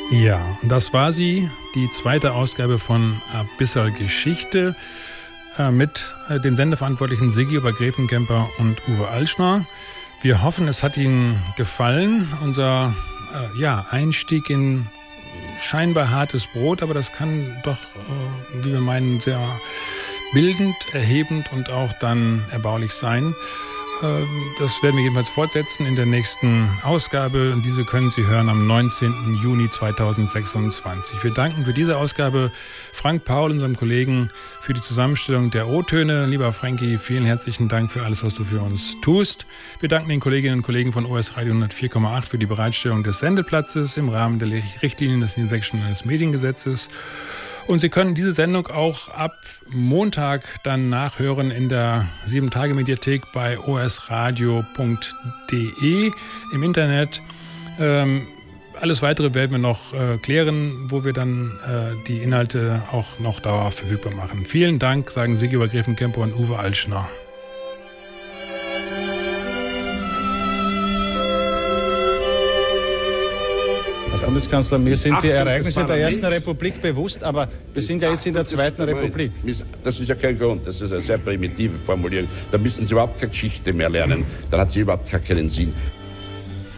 Ja, und das war sie, die zweite Ausgabe von A Bisserl Geschichte mit den Sendeverantwortlichen Siggi Obergräfenkemper und Uwe Altschner. Wir hoffen, es hat Ihnen gefallen, unser Einstieg in scheinbar hartes Brot, aber das kann doch, wie wir meinen, sehr bildend, erhebend und auch dann erbaulich sein. Das werden wir jedenfalls fortsetzen in der nächsten Ausgabe. Und diese können Sie hören am 19. Juni 2026. Wir danken für diese Ausgabe Frank Paul, unserem Kollegen, für die Zusammenstellung der O-Töne. Lieber Frankie, vielen herzlichen Dank für alles, was du für uns tust. Wir danken den Kolleginnen und Kollegen von OS Radio 104,8 für die Bereitstellung des Sendeplatzes im Rahmen der Richtlinien des Niedersächsischen Landesmediengesetzes. Und Sie können diese Sendung auch ab Montag dann nachhören in der 7-Tage-Mediathek bei osradio.de im Internet. Alles Weitere werden wir noch klären, wo wir dann die Inhalte auch noch dauerhaft verfügbar machen. Vielen Dank, sagen Siggi Obergräfenkemper und Uwe Altschner. Herr Bundeskanzler, mir sind die Ereignisse der Ersten Republik bewusst, aber wir sind ja jetzt in der Zweiten Republik. Das ist ja kein Grund, das ist eine sehr primitive Formulierung. Da müssen Sie überhaupt keine Geschichte mehr lernen, dann hat sie überhaupt keinen Sinn.